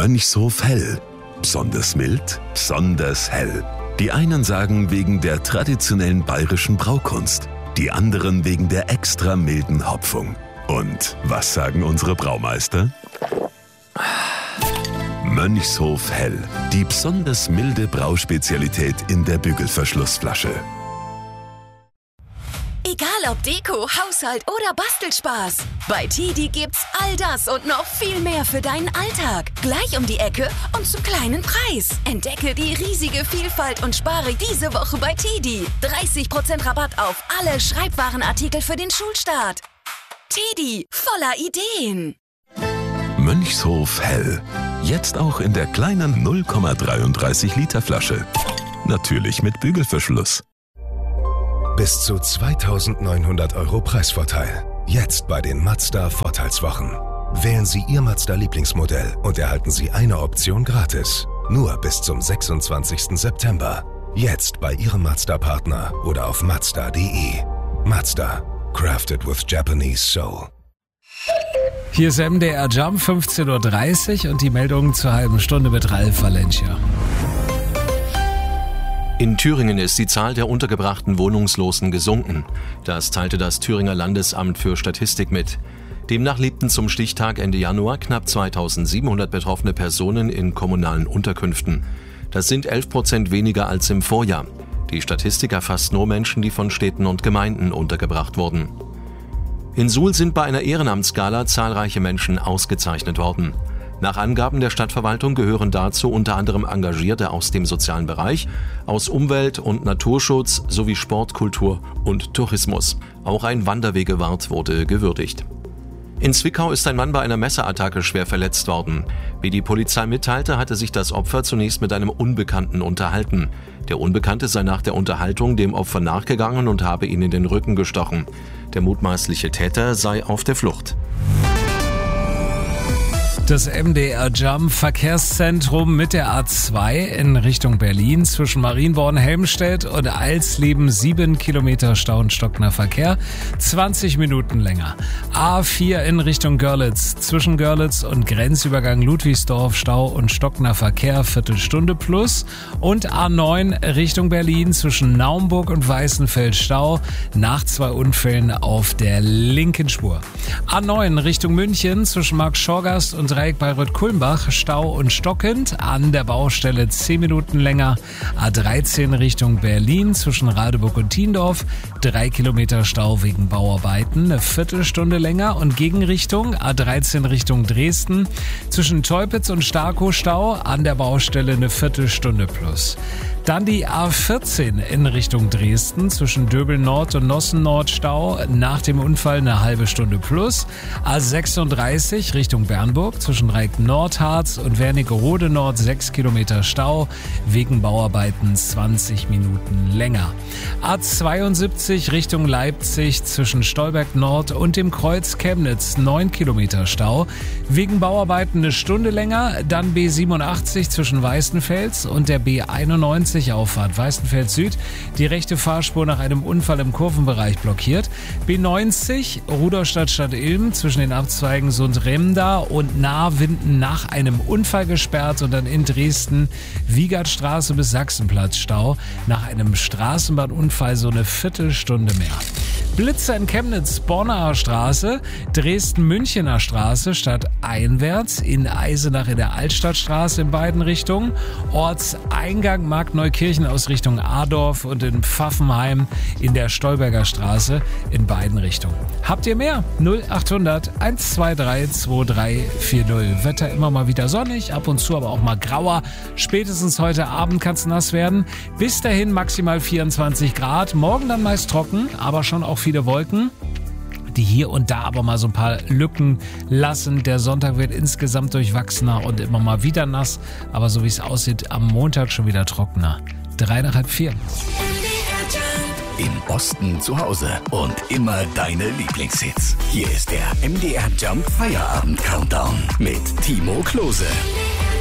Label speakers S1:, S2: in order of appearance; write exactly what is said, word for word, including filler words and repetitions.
S1: Mönchshof Hell. Besonders mild, besonders hell. Die einen sagen wegen der traditionellen bayerischen Braukunst, die anderen wegen der extra milden Hopfung. Und was sagen unsere Braumeister? Mönchshof Hell, die besonders milde Brauspezialität in der Bügelverschlussflasche.
S2: Egal ob Deko, Haushalt oder Bastelspaß, bei Tidi gibt's all das und noch viel mehr für deinen Alltag. Gleich um die Ecke und zum kleinen Preis. Entdecke die riesige Vielfalt und spare diese Woche bei Tidi. dreißig Prozent Rabatt auf alle Schreibwarenartikel für den Schulstart. Tidi, voller Ideen.
S1: Mönchshof Hell. Jetzt auch in der kleinen null Komma dreiunddreißig Liter Flasche. Natürlich mit Bügelverschluss.
S3: Bis zu zweitausendneunhundert Euro Preisvorteil. Jetzt bei den Mazda Vorteilswochen. Wählen Sie Ihr Mazda-Lieblingsmodell und erhalten Sie eine Option gratis. Nur bis zum sechsundzwanzigsten September. Jetzt bei Ihrem Mazda-Partner oder auf mazda punkt de. Mazda. Crafted with Japanese soul.
S4: Hier ist M D R Jump, fünfzehn Uhr dreißig und die Meldung zur halben Stunde mit Ralf Valencia.
S5: In Thüringen ist die Zahl der untergebrachten Wohnungslosen gesunken. Das teilte das Thüringer Landesamt für Statistik mit. Demnach lebten zum Stichtag Ende Januar knapp zweitausendsiebenhundert betroffene Personen in kommunalen Unterkünften. Das sind elf Prozent weniger als im Vorjahr. Die Statistik erfasst nur Menschen, die von Städten und Gemeinden untergebracht wurden. In Suhl sind bei einer Ehrenamtsgala zahlreiche Menschen ausgezeichnet worden. Nach Angaben der Stadtverwaltung gehören dazu unter anderem Engagierte aus dem sozialen Bereich, aus Umwelt- und Naturschutz sowie Sport, Kultur und Tourismus. Auch ein Wanderwegewart wurde gewürdigt. In Zwickau ist ein Mann bei einer Messerattacke schwer verletzt worden. Wie die Polizei mitteilte, hatte sich das Opfer zunächst mit einem Unbekannten unterhalten. Der Unbekannte sei nach der Unterhaltung dem Opfer nachgegangen und habe ihn in den Rücken gestochen. Der mutmaßliche Täter sei auf der Flucht.
S4: Das M D R Jump Verkehrszentrum mit der A zwei in Richtung Berlin zwischen Marienborn-Helmstedt und Alsleben sieben Kilometer Stau und stockender Verkehr, zwanzig Minuten länger. A vier in Richtung Görlitz zwischen Görlitz und Grenzübergang Ludwigsdorf Stau und stockender Verkehr, Viertelstunde plus. Und A neun Richtung Berlin zwischen Naumburg und Weißenfeld Stau nach zwei Unfällen auf der linken Spur. A neun Richtung München zwischen Markt-Schorgast und Dreieck Bayreuth-Kulmbach, Stau und stockend, an der Baustelle zehn Minuten länger. A dreizehn Richtung Berlin zwischen Radeburg und Tiendorf, drei Kilometer Stau wegen Bauarbeiten, eine Viertelstunde länger. Und Gegenrichtung A dreizehn Richtung Dresden zwischen Teupitz und Starkow Stau, an der Baustelle eine Viertelstunde plus. Dann die A vierzehn in Richtung Dresden zwischen Döbel Nord und Nossen Nord Stau, nach dem Unfall eine halbe Stunde plus. A sechsunddreißig Richtung Bernburg zwischen Dreieck Nordharz und Wernigerode Nord sechs Kilometer Stau, wegen Bauarbeiten zwanzig Minuten länger. A zweiundsiebzig Richtung Leipzig zwischen Stolberg Nord und dem Kreuz Chemnitz neun Kilometer Stau, wegen Bauarbeiten eine Stunde länger. Dann B siebenundachtzig zwischen Weißenfels und der B einundneunzig Auffahrt Weißenfels Süd, die rechte Fahrspur nach einem Unfall im Kurvenbereich blockiert. B neunzig Rudolstadt Stadt Ilm zwischen den Abzweigen Sundremda und Nahwinden nach einem Unfall gesperrt und dann in Dresden Wiegertstraße bis Sachsenplatz Stau, nach einem Straßenbahnunfall so eine Viertelstunde mehr. Blitzer in Chemnitz, Bornaer Straße, Dresden-Münchener Straße statt einwärts, in Eisenach in der Altstadtstraße in beiden Richtungen, Ortseingang Markneukirchen aus Richtung Adorf und in Pfaffenheim in der Stolberger Straße in beiden Richtungen. Habt ihr mehr? null achthundert eins zwei drei zwei drei vier null. Wetter immer mal wieder sonnig, ab und zu aber auch mal grauer. Spätestens heute Abend kann es nass werden. Bis dahin maximal vierundzwanzig Grad. Morgen dann meist trocken, aber schon auch viele Wolken, die hier und da aber mal so ein paar Lücken lassen. Der Sonntag wird insgesamt durchwachsener und immer mal wieder nass, aber so wie es aussieht, am Montag schon wieder trockener. Drei nach halb vier.
S6: Im Osten zu Hause und immer deine Lieblingshits. Hier ist der M D R Jump Feierabend Countdown mit Timo Klose.